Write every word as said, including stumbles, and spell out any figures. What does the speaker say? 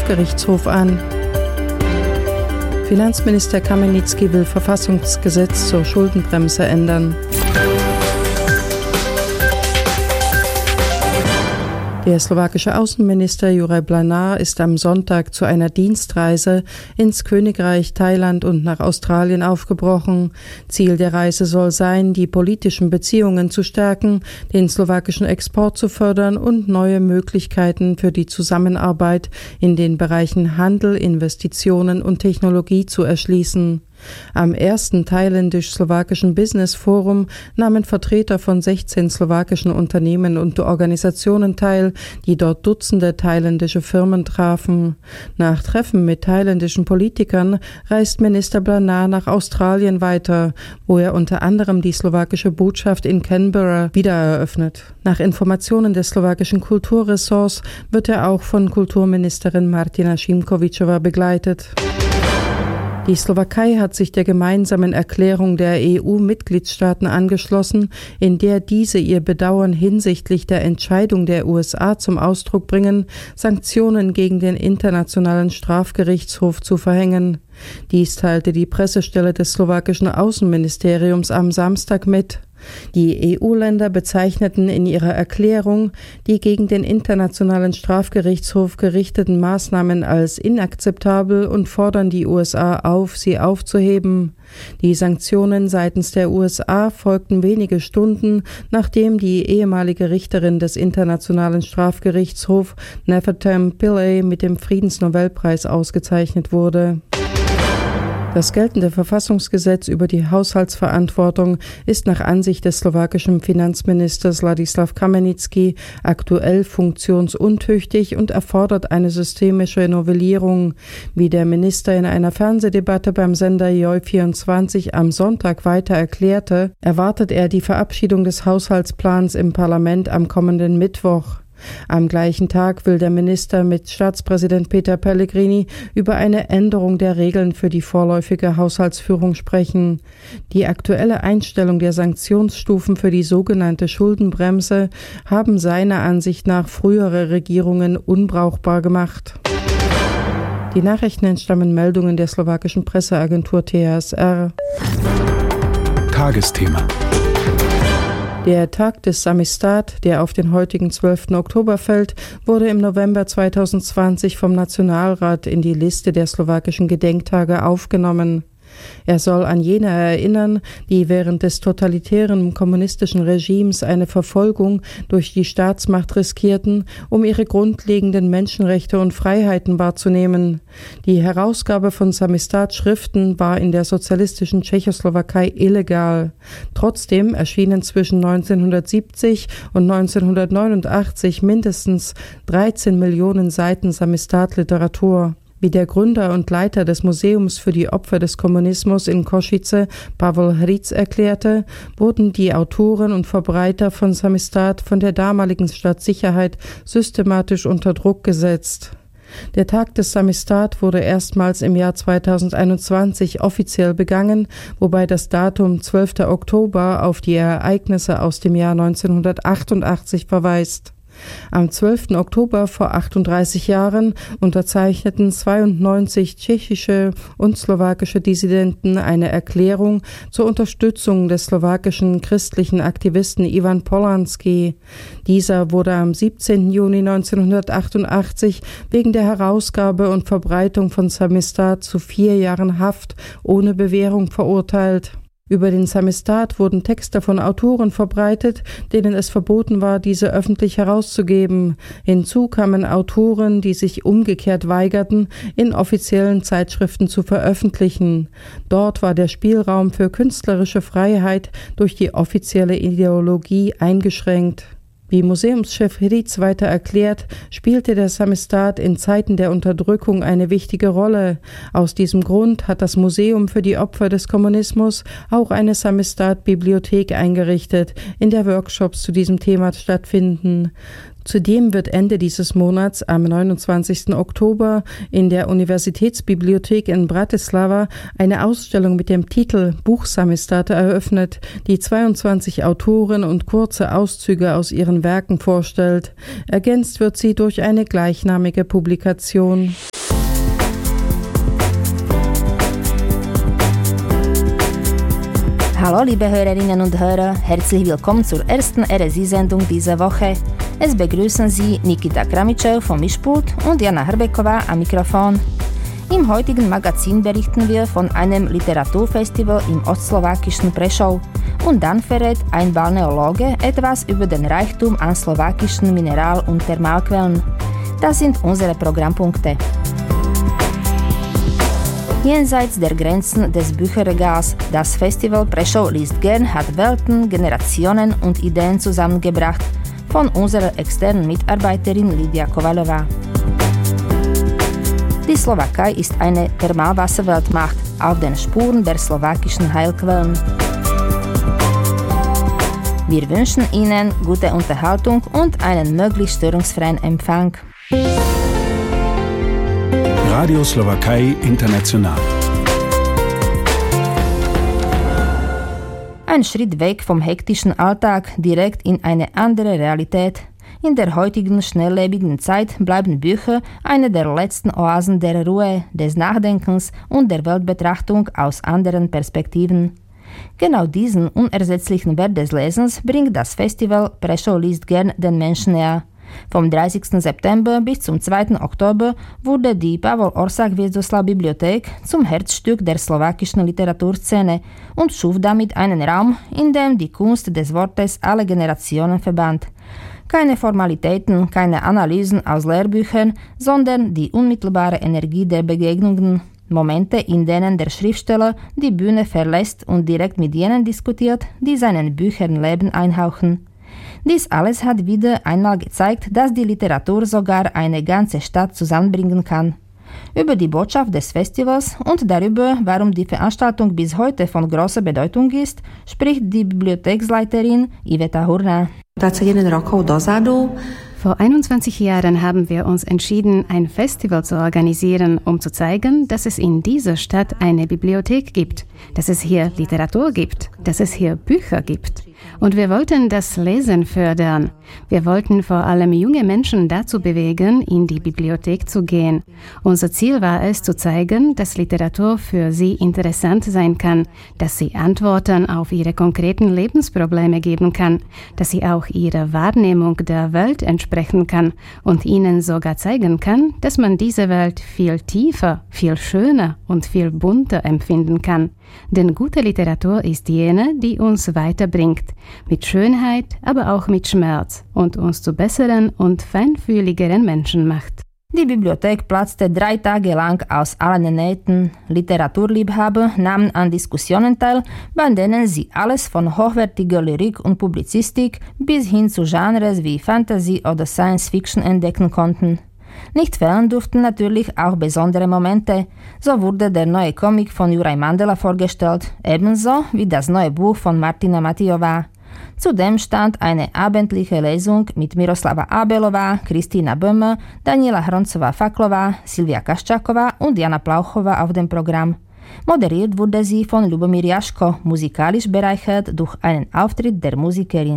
Strafgerichtshof an. Finanzminister Kamenicki will Verfassungsgesetz zur Schuldenbremse ändern. Der slowakische Außenminister Juraj Blanár ist am Sonntag zu einer Dienstreise ins Königreich Thailand und nach Australien aufgebrochen. Ziel der Reise soll sein, die politischen Beziehungen zu stärken, den slowakischen Export zu fördern und neue Möglichkeiten für die Zusammenarbeit in den Bereichen Handel, Investitionen und Technologie zu erschließen. Am ersten thailändisch-slowakischen Business Forum nahmen Vertreter von sechzehn slowakischen Unternehmen und Organisationen teil, die dort Dutzende thailändische Firmen trafen. Nach Treffen mit thailändischen Politikern reist Minister Blanár nach Australien weiter, wo er unter anderem die slowakische Botschaft in Canberra wiedereröffnet. Nach Informationen des slowakischen Kulturressorts wird er auch von Kulturministerin Martina Šimkovičová begleitet. Die Slowakei hat sich der gemeinsamen Erklärung der E U-Mitgliedstaaten angeschlossen, in der diese ihr Bedauern hinsichtlich der Entscheidung der U S A zum Ausdruck bringen, Sanktionen gegen den Internationalen Strafgerichtshof zu verhängen. Dies teilte die Pressestelle des slowakischen Außenministeriums am Samstag mit. Die E U-Länder bezeichneten in ihrer Erklärung die gegen den Internationalen Strafgerichtshof gerichteten Maßnahmen als inakzeptabel und fordern die U S A auf, sie aufzuheben. Die Sanktionen seitens der U S A folgten wenige Stunden, nachdem die ehemalige Richterin des Internationalen Strafgerichtshofs Nefertem Pillay mit dem Friedensnobelpreis ausgezeichnet wurde. Das geltende Verfassungsgesetz über die Haushaltsverantwortung ist nach Ansicht des slowakischen Finanzministers Ladislav Kamenicki aktuell funktionsuntüchtig und erfordert eine systemische Novellierung. Wie der Minister in einer Fernsehdebatte beim Sender Joj vierundzwanzig am Sonntag weiter erklärte, erwartet er die Verabschiedung des Haushaltsplans im Parlament am kommenden Mittwoch. Am gleichen Tag will der Minister mit Staatspräsident Peter Pellegrini über eine Änderung der Regeln für die vorläufige Haushaltsführung sprechen. Die aktuelle Einstellung der Sanktionsstufen für die sogenannte Schuldenbremse haben seiner Ansicht nach frühere Regierungen unbrauchbar gemacht. Die Nachrichten entstammen Meldungen der slowakischen Presseagentur T A S R. Tagesthema. Der Tag des Samizdat, der auf den heutigen zwölften Oktober fällt, wurde im November zweitausendzwanzig vom Nationalrat in die Liste der slowakischen Gedenktage aufgenommen. Er soll an jene erinnern, die während des totalitären kommunistischen Regimes eine Verfolgung durch die Staatsmacht riskierten, um ihre grundlegenden Menschenrechte und Freiheiten wahrzunehmen. Die Herausgabe von Samizdat-Schriften war in der sozialistischen Tschechoslowakei illegal. Trotzdem erschienen zwischen neunzehnhundertsiebzig und neunzehnhundertneunundachtzig mindestens dreizehn Millionen Seiten Samizdat-Literatur. Wie der Gründer und Leiter des Museums für die Opfer des Kommunismus in Košice, Pavel Hric, erklärte, wurden die Autoren und Verbreiter von Samizdat von der damaligen Staatssicherheit systematisch unter Druck gesetzt. Der Tag des Samizdat wurde erstmals im Jahr zweitausendeinundzwanzig offiziell begangen, wobei das Datum zwölfter Oktober auf die Ereignisse aus dem Jahr neunzehnhundertachtundachtzig verweist. Am zwölften Oktober vor achtunddreißig Jahren unterzeichneten zweiundneunzig tschechische und slowakische Dissidenten eine Erklärung zur Unterstützung des slowakischen christlichen Aktivisten Ivan Polanský. Dieser wurde am siebzehnten Juni neunzehnhundertachtundachtzig wegen der Herausgabe und Verbreitung von Samizdat zu vier Jahren Haft ohne Bewährung verurteilt. Über den Samizdat wurden Texte von Autoren verbreitet, denen es verboten war, diese öffentlich herauszugeben. Hinzu kamen Autoren, die sich umgekehrt weigerten, in offiziellen Zeitschriften zu veröffentlichen. Dort war der Spielraum für künstlerische Freiheit durch die offizielle Ideologie eingeschränkt. Wie Museumschef Hric weiter erklärt, spielte der Samizdat in Zeiten der Unterdrückung eine wichtige Rolle. Aus diesem Grund hat das Museum für die Opfer des Kommunismus auch eine Samizdat-Bibliothek eingerichtet, in der Workshops zu diesem Thema stattfinden. Zudem wird Ende dieses Monats am neunundzwanzigsten Oktober in der Universitätsbibliothek in Bratislava eine Ausstellung mit dem Titel Buch Samizdat eröffnet, die zweiundzwanzig Autoren und kurze Auszüge aus ihren Werken vorstellt. Ergänzt wird sie durch eine gleichnamige Publikation. Hallo liebe Hörerinnen und Hörer, herzlich willkommen zur ersten R S I-Sendung dieser Woche. Es begrüßen Sie Nikita Kramitschew vom Mischpult und Jana Hrbeková am Mikrofon. Im heutigen Magazin berichten wir von einem Literaturfestival im ostslowakischen Prešov und dann verrät ein Balneologe etwas über den Reichtum an slowakischen Mineral- und Thermalquellen. Das sind unsere Programmpunkte. Jenseits der Grenzen des Bücherregals, das Festival Prešov liest gern hat Welten, Generationen und Ideen zusammengebracht, von unserer externen Mitarbeiterin Lidia Kovalová. Die Slowakei ist eine Thermalwasserweltmacht auf den Spuren der slowakischen Heilquellen. Wir wünschen Ihnen gute Unterhaltung und einen möglichst störungsfreien Empfang. Radio Slowakei International. Ein Schritt weg vom hektischen Alltag, direkt in eine andere Realität. In der heutigen schnelllebigen Zeit bleiben Bücher eine der letzten Oasen der Ruhe, des Nachdenkens und der Weltbetrachtung aus anderen Perspektiven. Genau diesen unersetzlichen Wert des Lesens bringt das Festival Prešov liest gern den Menschen näher. Vom dreißigsten September bis zum zweiten Oktober wurde die Pavol Orsak-Hviezdoslav-Bibliothek zum Herzstück der slowakischen Literaturszene und schuf damit einen Raum, in dem die Kunst des Wortes alle Generationen verband. Keine Formalitäten, keine Analysen aus Lehrbüchern, sondern die unmittelbare Energie der Begegnungen, Momente, in denen der Schriftsteller die Bühne verlässt und direkt mit jenen diskutiert, die seinen Büchern Leben einhauchen. Dies alles hat wieder einmal gezeigt, dass die Literatur sogar eine ganze Stadt zusammenbringen kann. Über die Botschaft des Festivals und darüber, warum die Veranstaltung bis heute von großer Bedeutung ist, spricht die Bibliotheksleiterin Iveta Hurna. Vor einundzwanzig Jahren haben wir uns entschieden, ein Festival zu organisieren, um zu zeigen, dass es in dieser Stadt eine Bibliothek gibt, dass es hier Literatur gibt, dass es hier Bücher gibt. Und wir wollten das Lesen fördern. Wir wollten vor allem junge Menschen dazu bewegen, in die Bibliothek zu gehen. Unser Ziel war es, zu zeigen, dass Literatur für sie interessant sein kann, dass sie Antworten auf ihre konkreten Lebensprobleme geben kann, dass sie auch ihrer Wahrnehmung der Welt entsprechen kann und ihnen sogar zeigen kann, dass man diese Welt viel tiefer, viel schöner und viel bunter empfinden kann. Denn gute Literatur ist jene, die uns weiterbringt, mit Schönheit, aber auch mit Schmerz und uns zu besseren und feinfühligeren Menschen macht. Die Bibliothek platzte drei Tage lang aus allen Nähten. Literaturliebhaber nahmen an Diskussionen teil, bei denen sie alles von hochwertiger Lyrik und Publizistik bis hin zu Genres wie Fantasy oder Science Fiction entdecken konnten. Nicht fehlen durften natürlich auch besondere Momente. So wurde der neue Comic von Juraj Mandela vorgestellt, ebenso wie das neue Buch von Martina Matijová. Zudem stand eine abendliche Lesung mit Miroslava Abelová, Kristína Böhme, Daniela Hroncová-Faklová, Silvia Kaščáková und Jana Plauchová auf dem Programm. Moderiert wurde sie von Lubomír Jaško, musikalisch bereichert durch einen Auftritt der Musikerin